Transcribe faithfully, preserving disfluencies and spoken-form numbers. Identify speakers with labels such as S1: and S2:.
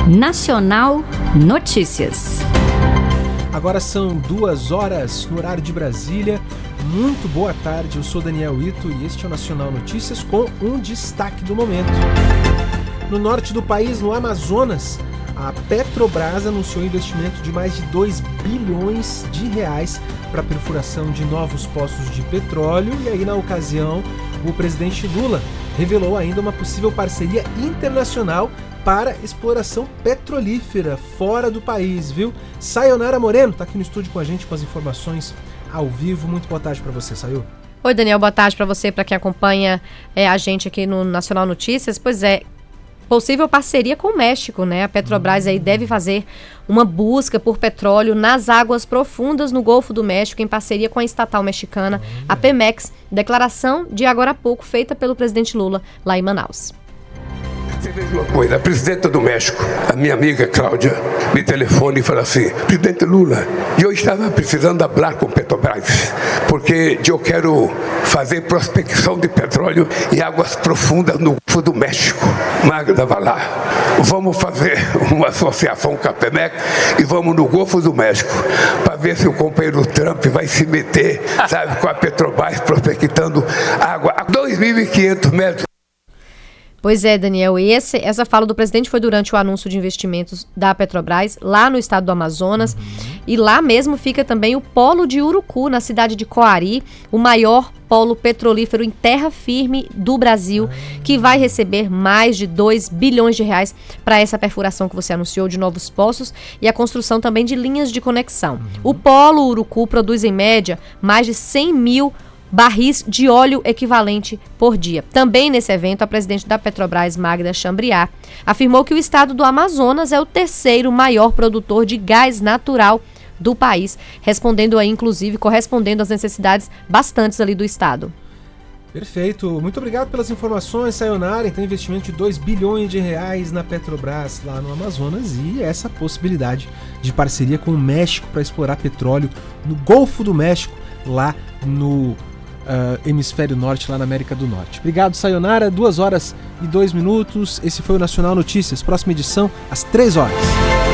S1: Nacional Notícias.
S2: Agora são duas horas no horário de Brasília. Muito boa tarde, eu sou Daniel Ito e este é o Nacional Notícias com um destaque do momento. No norte do país, no Amazonas, a Petrobras anunciou investimento de mais de dois bilhões de reais para a perfuração de novos poços de petróleo. E aí, na ocasião, o presidente Lula revelou ainda uma possível parceria internacional para exploração petrolífera fora do país, viu? Sayonara Moreno está aqui no estúdio com a gente com as informações ao vivo. Muito boa tarde para você, Sayu.
S3: Oi, Daniel, boa tarde para você, para quem acompanha é, a gente aqui no Nacional Notícias. Pois é, possível parceria com o México, né? A Petrobras aí deve fazer uma busca por petróleo nas águas profundas no Golfo do México, em parceria com a estatal mexicana, a Pemex. Declaração de agora há pouco feita pelo presidente Lula lá em Manaus.
S4: Você veja uma coisa, a presidenta do México, a minha amiga Cláudia, me telefona e fala assim: presidente Lula, eu estava precisando falar com Petrobras, porque eu quero fazer prospecção de petróleo em águas profundas no Golfo do México. Magda, vai lá, vamos fazer uma associação com a Pemex e vamos no Golfo do México, para ver se o companheiro Trump vai se meter, sabe, com a Petrobras prospectando água a dois mil e quinhentos metros.
S3: Pois é, Daniel, esse, essa fala do presidente foi durante o anúncio de investimentos da Petrobras lá no estado do Amazonas. Uhum. E lá mesmo fica também o polo de Urucu, na cidade de Coari, o maior polo petrolífero em terra firme do Brasil, uhum. que vai receber mais de dois bilhões de reais para essa perfuração que você anunciou de novos poços e a construção também de linhas de conexão. Uhum. O polo Urucu produz em média mais de cem mil barris de óleo equivalente por dia. Também nesse evento, a presidente da Petrobras, Magda Chambriard, afirmou que o estado do Amazonas é o terceiro maior produtor de gás natural do país, respondendo aí, inclusive, correspondendo às necessidades bastantes ali do estado.
S2: Perfeito. Muito obrigado pelas informações, Sayonara. Então, investimento de dois bilhões de reais na Petrobras lá no Amazonas e essa possibilidade de parceria com o México para explorar petróleo no Golfo do México, lá no Uh, hemisfério norte, lá na América do Norte. Obrigado, Sayonara. Duas horas e dois minutos. Esse foi o Nacional Notícias. Próxima edição, às três horas.